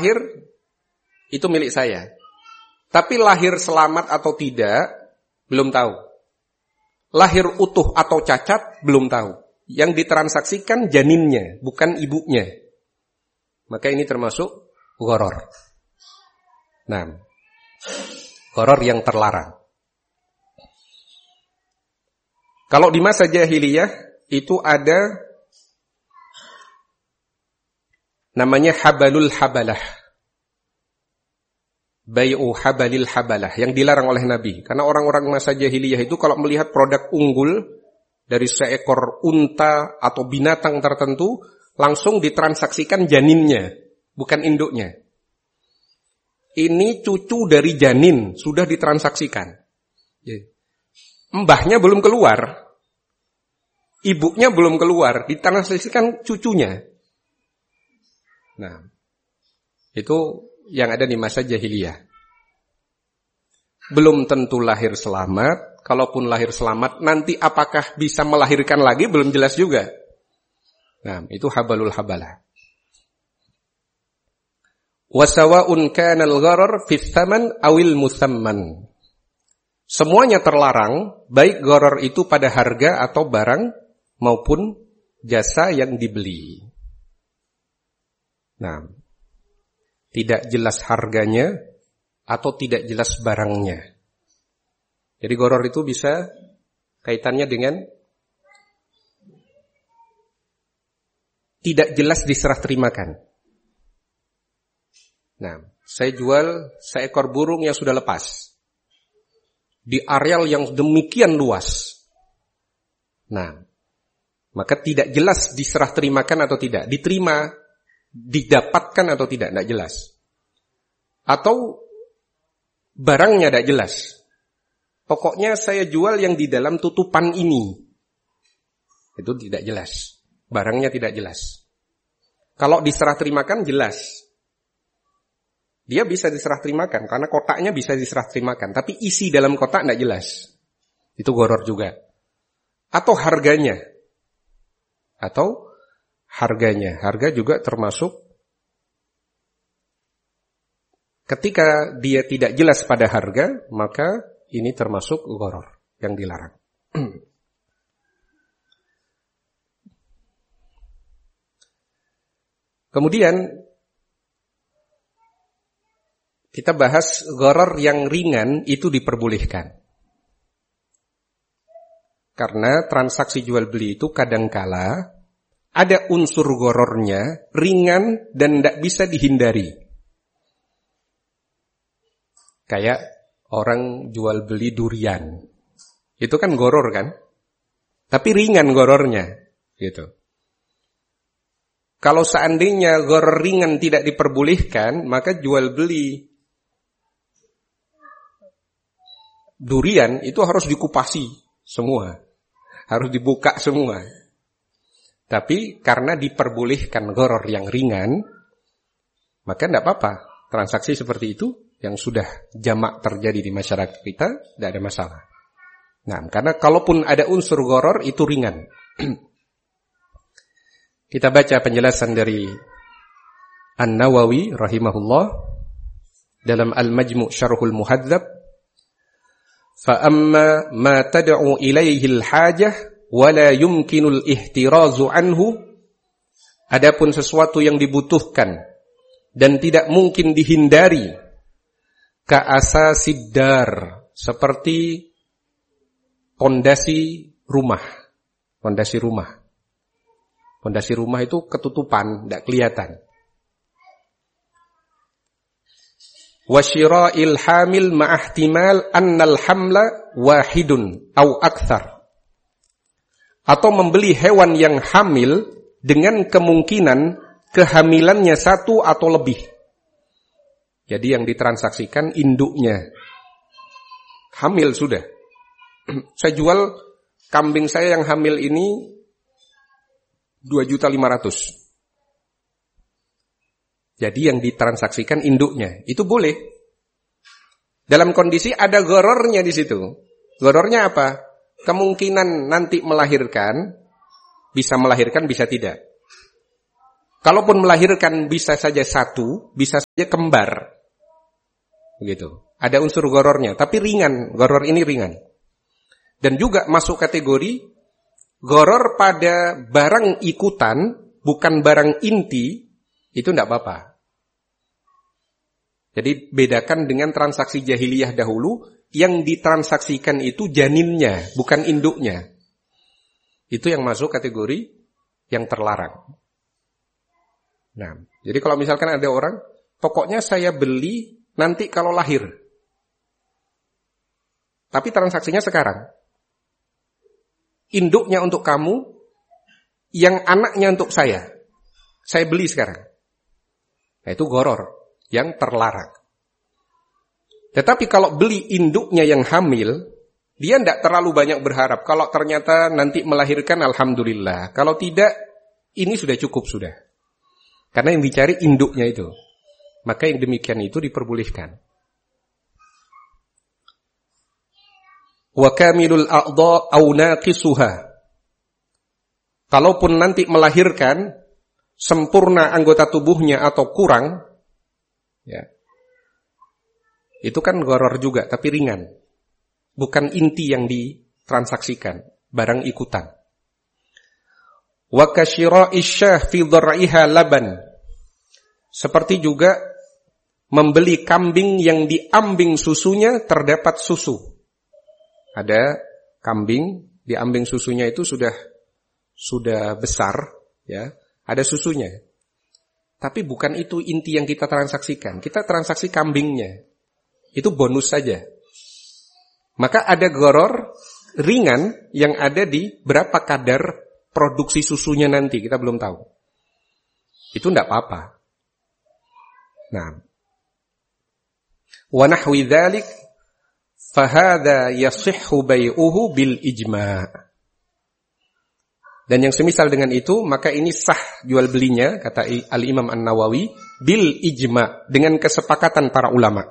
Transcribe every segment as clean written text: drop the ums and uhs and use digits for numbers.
lahir itu milik saya. Tapi lahir selamat atau tidak, belum tahu. Lahir utuh atau cacat, belum tahu. Yang ditransaksikan janinnya, bukan ibunya. Maka ini termasuk gharar. Nah, gharar yang terlarang. Kalau di masa jahiliyah itu ada namanya habalul habalah. Bai'u habalil habalah yang dilarang oleh Nabi. Karena orang-orang masa jahiliyah itu kalau melihat produk unggul dari seekor unta atau binatang tertentu, langsung ditransaksikan janinnya, bukan induknya. Ini cucu dari janin, sudah ditransaksikan. Mbahnya belum keluar, ibunya belum keluar, ditransaksikan cucunya. Nah, itu yang ada di masa jahiliyah. Belum tentu lahir selamat. Kalaupun lahir selamat, nanti apakah bisa melahirkan lagi, belum jelas juga. Nah, itu habalul habalah. Wasawa'un kanal gharar fis tsaman awil musamman. Semuanya terlarang, baik gharar itu pada harga atau barang maupun jasa yang dibeli. Nah, tidak jelas harganya atau tidak jelas barangnya. Jadi gharar itu bisa kaitannya dengan tidak jelas diserah terimakan. Nah, saya jual seekor burung yang sudah lepas di areal yang demikian luas. Nah, maka tidak jelas diserah terimakan atau tidak, diterima, didapatkan atau tidak jelas. Atau barangnya tidak jelas. Pokoknya saya jual yang di dalam tutupan ini. Itu tidak jelas. Barangnya tidak jelas. Kalau diserah terimakan jelas. Dia bisa diserah terimakan karena kotaknya bisa diserah terimakan, tapi isi dalam kotak tidak jelas. Itu gharar juga. Atau harganya. Harga juga termasuk ketika dia tidak jelas pada harga, maka ini termasuk gharar yang dilarang. Kemudian kita bahas gharar yang ringan itu diperbolehkan. Karena transaksi jual beli itu kadangkala ada unsur ghararnya ringan dan tidak bisa dihindari. Kayak orang jual beli durian. Itu kan gharar kan? Tapi ringan ghararnya, gitu. Kalau seandainya gharar ringan tidak diperbolehkan, maka jual beli durian itu harus dikupasi semua. Harus dibuka semua. Tapi karena diperbolehkan gharar yang ringan, maka tidak apa-apa. Transaksi seperti itu yang sudah jamak terjadi di masyarakat kita, tidak ada masalah. Nah, karena kalaupun ada unsur gharar itu ringan. Kita baca penjelasan dari An-Nawawi rahimahullah dalam Al-Majmu' Syarhul Muhadzab. Fa amma ma tad'u ilaihi al-hajah wa la yumkinu al-ihtirazu anhu. Adapun sesuatu yang dibutuhkan dan tidak mungkin dihindari, ka asasid dar, seperti pondasi rumah. Pondasi rumah. Pondasi rumah itu ketutupan, tidak kelihatan. Wa syira'il hamil ma'ahtimal annal hamla wahidun au akthar. Atau membeli hewan yang hamil dengan kemungkinan kehamilannya satu atau lebih. Jadi yang ditransaksikan induknya. Hamil sudah. Saya jual kambing saya yang hamil ini 2.500.000. Jadi yang ditransaksikan induknya. Itu boleh. Dalam kondisi ada ghararnya di situ. Ghararnya apa? Kemungkinan nanti melahirkan, bisa tidak. Kalaupun melahirkan bisa saja satu, bisa saja kembar. Begitu. Ada unsur gorornya, tapi ringan. Goror ini ringan. Dan juga masuk kategori goror pada barang ikutan, bukan barang inti, itu tidak apa-apa. Jadi bedakan dengan transaksi jahiliyah dahulu, yang ditransaksikan itu janinnya, bukan induknya. Itu yang masuk kategori yang terlarang. Nah, jadi kalau misalkan ada orang, pokoknya saya beli nanti kalau lahir. Tapi transaksinya sekarang. Induknya untuk kamu, yang anaknya untuk saya. Saya beli sekarang. Nah, itu goror yang terlarang. Tetapi kalau beli induknya yang hamil, dia tidak terlalu banyak berharap. Kalau ternyata nanti melahirkan, alhamdulillah. Kalau tidak, ini sudah cukup sudah. Karena yang dicari induknya itu. Maka yang demikian itu diperbolehkan. Wa kamilul a'dha aw naqisuha. Kalaupun nanti melahirkan sempurna anggota tubuhnya atau kurang, ya. Itu kan goror juga tapi ringan. Bukan inti yang ditransaksikan, barang ikutan. Wa kasyira'i syah fi dhar'iha laban. Seperti juga membeli kambing yang diambing susunya terdapat susu. Ada kambing diambing susunya itu sudah besar, ya. Ada susunya. Tapi bukan itu inti yang kita transaksikan. Kita transaksi kambingnya. Itu bonus saja. Maka ada goror ringan yang ada di berapa kadar produksi susunya nanti. Kita belum tahu. Itu tidak apa-apa. Nah, wa nahwi dzalik fahadha yasihhu bai'uhu bil ijma'. Dan yang semisal dengan itu, maka ini sah jual belinya, kata Al-Imam An-Nawawi, bil ijma', dengan kesepakatan para ulama.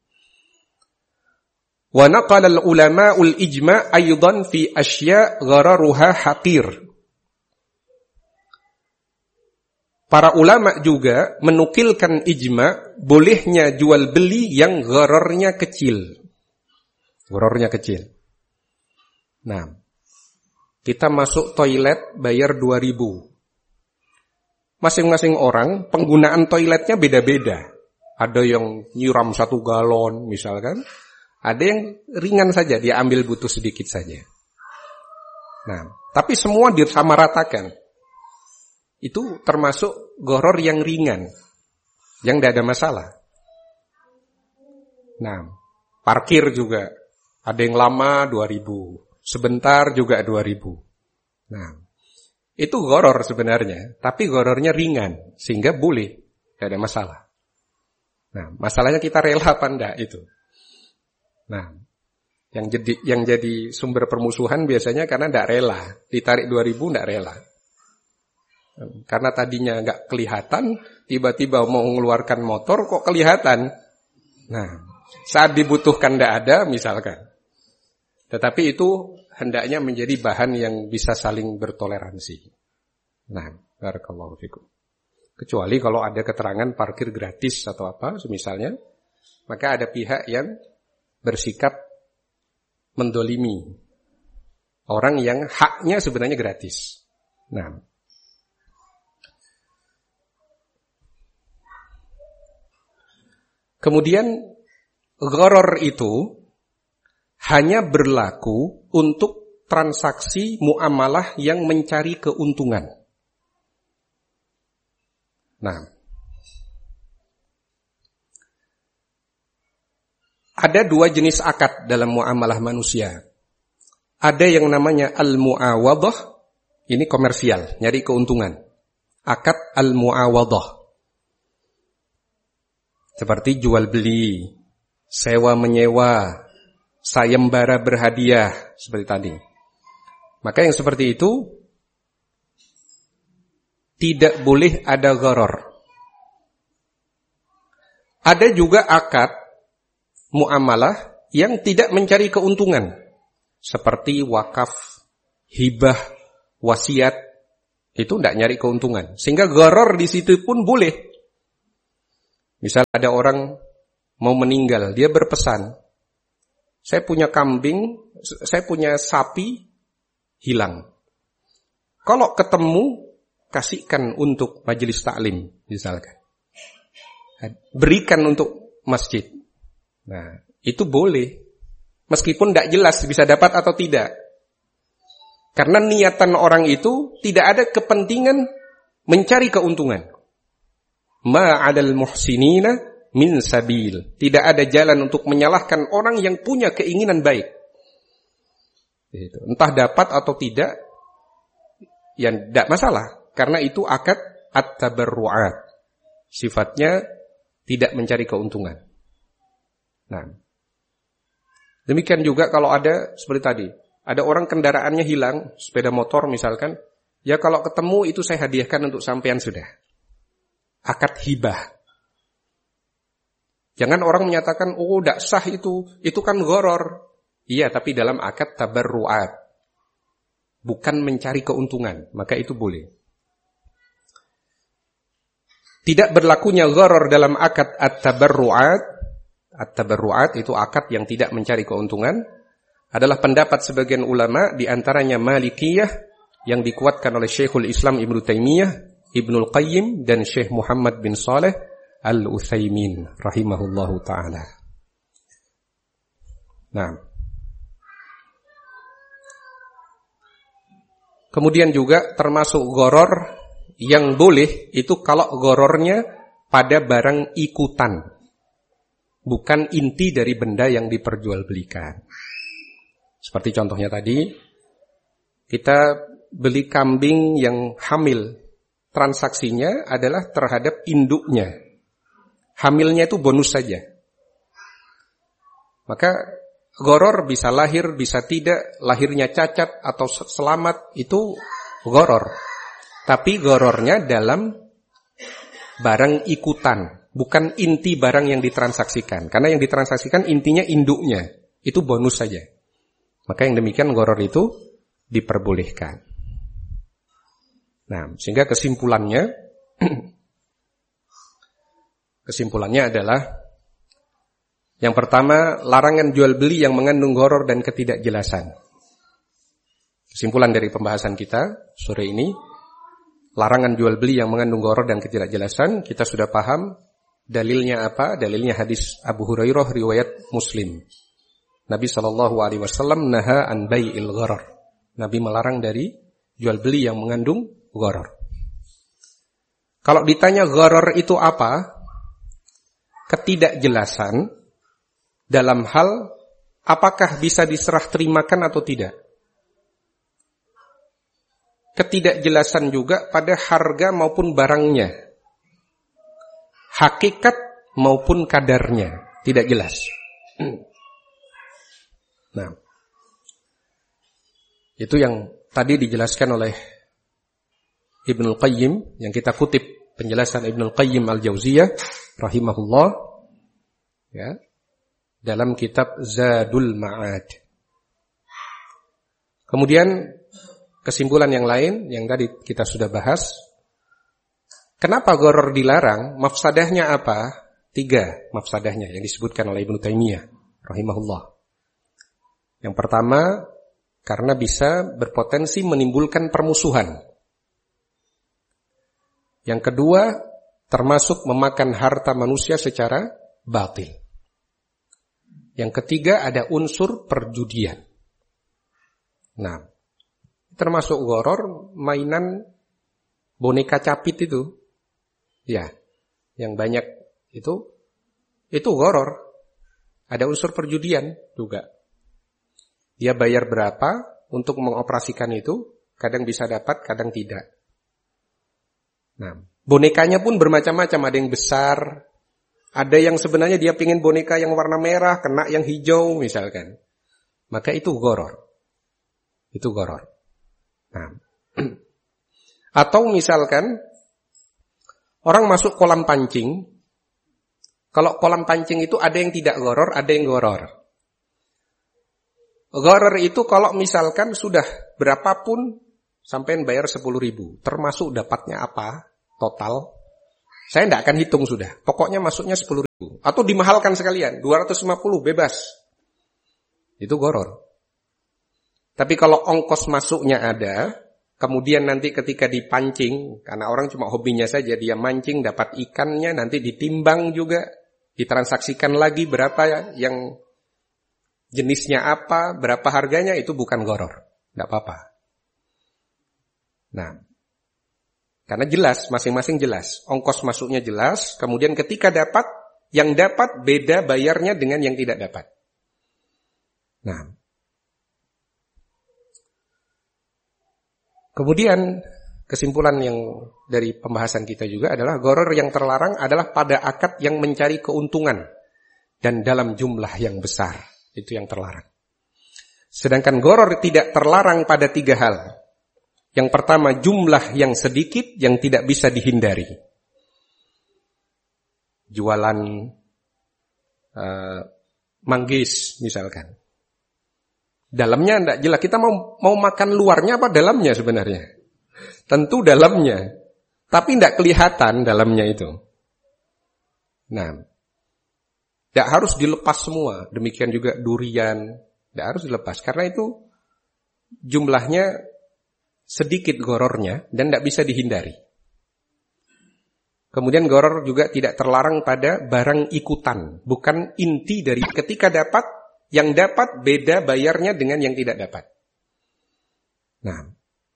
Wa naqala al-ulama'ul ijma' aydan fi asya' ghararuha haqir. Para ulama juga menukilkan ijma' bolehnya jual beli yang ghararnya kecil. Ghararnya kecil. Nah, kita masuk toilet bayar 2.000. Masing-masing orang penggunaan toiletnya beda-beda. Ada yang nyiram 1 galon misalkan. Ada yang ringan saja, dia ambil butuh sedikit saja. Nah, tapi semua disamaratakan. Itu termasuk gharor yang ringan. Yang tidak ada masalah. Nah, parkir juga. Ada yang lama 2.000. Sebentar juga 2.000. Nah, itu gharor sebenarnya. Tapi gharornya ringan. Sehingga boleh. Tidak ada masalah. Nah, masalahnya kita rela apa enggak itu. Nah, yang jadi sumber permusuhan biasanya karena tidak rela. Ditarik 2.000 tidak rela. Karena tadinya nggak kelihatan, tiba-tiba mau mengeluarkan motor kok kelihatan. Nah, saat dibutuhkan tidak ada misalkan. Tetapi itu hendaknya menjadi bahan yang bisa saling bertoleransi. Nah, barakallahu fikum. Kecuali kalau ada keterangan parkir gratis atau apa, misalnya, maka ada pihak yang bersikap mendolimi orang yang haknya sebenarnya gratis. Nah, kemudian gharor itu hanya berlaku untuk transaksi muamalah yang mencari keuntungan. Nah, ada 2 jenis akad dalam muamalah manusia. Ada yang namanya al-mu'awadah, ini komersial, nyari keuntungan. Akad al-mu'awadah. Seperti jual beli, sewa menyewa, sayembara berhadiah, seperti tadi. Maka yang seperti itu tidak boleh ada gharor. Ada juga akad muamalah yang tidak mencari keuntungan, seperti wakaf, hibah, wasiat. Itu tidak nyari keuntungan. Sehingga gharar di situ pun boleh. Misal ada orang mau meninggal, dia berpesan, saya punya kambing, saya punya sapi, hilang. Kalau ketemu, kasihkan untuk majelis taklim, misalkan. Berikan untuk masjid. Nah, itu boleh. Meskipun tidak jelas bisa dapat atau tidak. Karena niatan orang itu tidak ada kepentingan mencari keuntungan. Ma'adal muhsinina min sabil. Tidak ada jalan untuk menyalahkan orang yang punya keinginan baik. Entah dapat atau tidak, ya tidak masalah. Karena itu akad at-tabarru'at. Sifatnya tidak mencari keuntungan. Nah, demikian juga kalau ada seperti tadi, ada orang kendaraannya hilang, sepeda motor misalkan, ya kalau ketemu itu saya hadiahkan untuk sampean sudah. Akad hibah. Jangan orang menyatakan, oh tidak sah itu kan gharar. Iya, tapi dalam akad tabarru'at. Bukan mencari keuntungan, maka itu boleh. Tidak berlakunya gharar dalam akad at-tabarru'at. At-tabarru'at itu akad yang tidak mencari keuntungan. Adalah pendapat sebagian ulama, di antaranya Malikiyah, yang dikuatkan oleh Syekhul Islam Ibnu Taimiyah, Ibnul Qayyim, dan Syekh Muhammad bin Saleh Al-Utsaimin rahimahullahu ta'ala. Nah, kemudian juga termasuk gharar yang boleh itu kalau ghararnya pada barang ikutan, bukan inti dari benda yang diperjualbelikan. Seperti contohnya tadi, kita beli kambing yang hamil, transaksinya adalah terhadap induknya. Hamilnya itu bonus saja. Maka gharar bisa lahir, bisa tidak, lahirnya cacat atau selamat, itu gharar. Tapi ghararnya dalam barang ikutan, bukan inti barang yang ditransaksikan. Karena yang ditransaksikan intinya induknya, itu bonus saja. Maka yang demikian gharar itu diperbolehkan. Nah, sehingga kesimpulannya adalah yang pertama, larangan jual beli yang mengandung gharar dan ketidakjelasan. Kesimpulan dari pembahasan kita sore ini, larangan jual beli yang mengandung gharar dan ketidakjelasan, kita sudah paham dalilnya apa? Dalilnya hadis Abu Hurairah riwayat Muslim. Nabi SAW naha an bai'il gharar. Nabi melarang dari jual beli yang mengandung gharar. Kalau ditanya gharar itu apa? Ketidakjelasan dalam hal apakah bisa diserah terimakan atau tidak. Ketidakjelasan juga pada harga maupun barangnya. Hakikat maupun kadarnya. Tidak jelas. Nah, itu yang tadi dijelaskan oleh Ibnul Qayyim, yang kita kutip penjelasan Ibnul Qayyim Al-Jauziyah rahimahullah, ya, dalam kitab Zadul Ma'ad. Kemudian kesimpulan yang lain yang tadi kita sudah bahas. Kenapa gharar dilarang? Mafsadahnya apa? 3 mafsadahnya yang disebutkan oleh Ibnu Taimiyah rahimahullah. Yang pertama, karena bisa berpotensi menimbulkan permusuhan. Yang kedua, termasuk memakan harta manusia secara batil. Yang ketiga, ada unsur perjudian. Nah, termasuk gharar mainan boneka capit itu. Ya, yang banyak itu gharar. Ada unsur perjudian juga. Dia bayar berapa untuk mengoperasikan itu, kadang bisa dapat, kadang tidak. Nah, bonekanya pun bermacam-macam, ada yang besar, ada yang sebenarnya dia pengen boneka yang warna merah, kena yang hijau misalkan. Maka itu gharar. Itu gharar. Nah, atau misalkan orang masuk kolam pancing. Kalau kolam pancing itu ada yang tidak gharar, ada yang gharar. Gharar itu kalau misalkan sudah berapapun sampean bayar 10.000, termasuk dapatnya apa total? Saya tidak akan hitung sudah. Pokoknya masuknya 10.000 atau dimahalkan sekalian, 250 bebas. Itu gharar. Tapi kalau ongkos masuknya ada, kemudian nanti ketika dipancing, karena orang cuma hobinya saja, dia mancing, dapat ikannya, nanti ditimbang juga, ditransaksikan lagi berapa yang jenisnya apa, berapa harganya, itu bukan gharar. Tidak apa-apa. Nah, karena jelas, masing-masing jelas. Ongkos masuknya jelas, kemudian ketika dapat, yang dapat beda bayarnya dengan yang tidak dapat. Nah, kemudian kesimpulan yang dari pembahasan kita juga adalah gharar yang terlarang adalah pada akad yang mencari keuntungan dan dalam jumlah yang besar. Itu yang terlarang. Sedangkan gharar tidak terlarang pada 3 hal. Yang pertama, jumlah yang sedikit yang tidak bisa dihindari. Jualan manggis misalkan. Dalamnya tidak jelas. Kita mau makan luarnya apa dalamnya sebenarnya? Tentu dalamnya. Tapi tidak kelihatan dalamnya itu. Nah, tidak harus dilepas semua. Demikian juga durian. Tidak harus dilepas. Karena itu jumlahnya sedikit ghararnya dan tidak bisa dihindari. Kemudian gharar juga tidak terlarang pada barang ikutan. Bukan inti dari ketika dapat, yang dapat beda bayarnya dengan yang tidak dapat. Nah,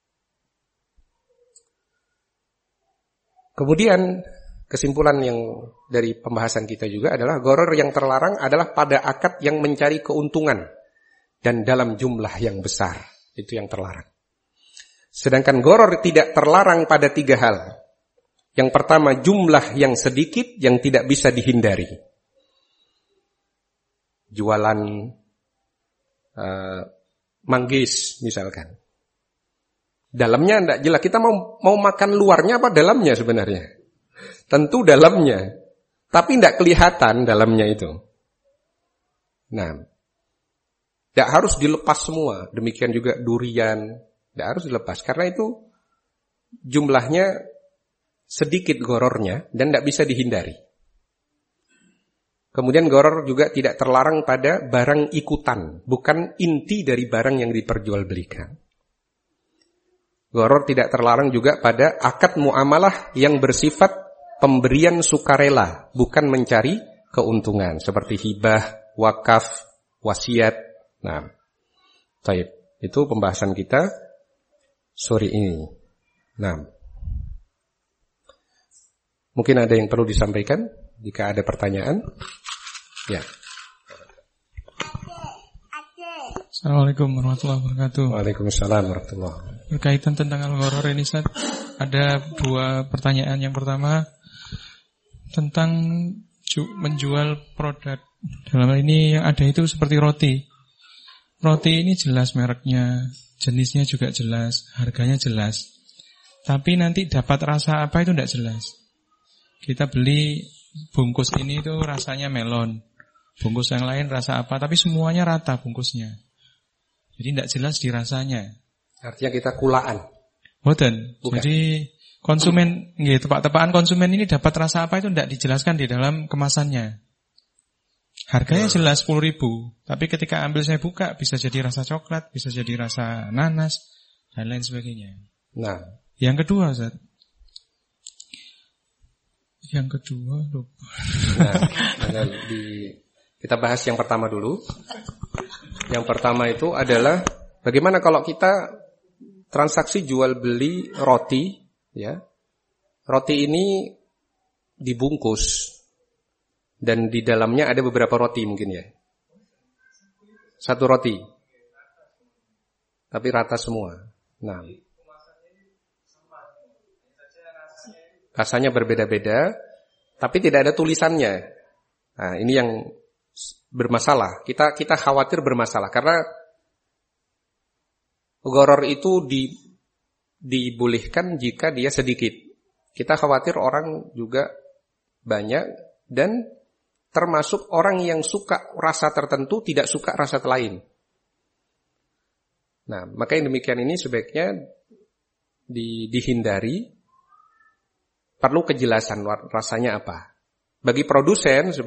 kemudian kesimpulan yang dari pembahasan kita juga adalah gharar yang terlarang adalah pada akad yang mencari keuntungan dan dalam jumlah yang besar. Itu yang terlarang. Sedangkan gharar tidak terlarang pada 3 hal. Yang pertama, jumlah yang sedikit yang tidak bisa dihindari. Jualan manggis misalkan. Dalamnya tidak jelas. Kita mau makan luarnya apa dalamnya sebenarnya? Tentu dalamnya. Tapi tidak kelihatan dalamnya itu. Nah, tidak harus dilepas semua. Demikian juga durian. Tidak harus dilepas. Karena itu jumlahnya sedikit ghararnya dan tidak bisa dihindari. Kemudian gharar juga tidak terlarang pada barang ikutan, bukan inti dari barang yang diperjualbelikan. Gharar tidak terlarang juga pada akad muamalah yang bersifat pemberian sukarela, bukan mencari keuntungan, seperti hibah, wakaf, wasiat. Nah, baik. Itu pembahasan kita sore ini. Nah, mungkin ada yang perlu disampaikan jika ada pertanyaan. Ya. Assalamualaikum warahmatullahi wabarakatuh. Waalaikumsalam warahmatullahi wabarakatuh. Berkaitan tentang al-gharar ini, Ustaz, ada 2 pertanyaan. Yang pertama tentang menjual produk. Dalam hal ini yang ada itu seperti roti. Roti ini jelas mereknya, jenisnya juga jelas, harganya jelas. Tapi nanti dapat rasa apa itu tidak jelas. Kita beli bungkus ini itu rasanya melon, bungkus yang lain rasa apa, tapi semuanya rata bungkusnya. Jadi tidak jelas di rasanya. Artinya kita kulaan. Boten. Jadi konsumen, tepak-tepakan konsumen ini dapat rasa apa itu tidak dijelaskan di dalam kemasannya. Harganya jelas 10.000, tapi ketika ambil saya buka bisa jadi rasa coklat, bisa jadi rasa nanas dan lain sebagainya. Nah, yang kedua, Ustaz. Lupa. Nah, kita bahas yang pertama dulu. Yang pertama itu adalah bagaimana kalau kita transaksi jual beli roti, ya. Roti ini dibungkus dan di dalamnya ada beberapa roti mungkin ya. Satu roti. Tapi rata semua. Nah, rasanya berbeda-beda, tapi tidak ada tulisannya. Nah, ini yang bermasalah. Kita khawatir bermasalah karena gharar itu dibolehkan jika dia sedikit. Kita khawatir orang juga banyak dan termasuk orang yang suka rasa tertentu tidak suka rasa lain. Nah, maka yang demikian ini sebaiknya dihindari, perlu kejelasan rasanya apa. Bagi produsen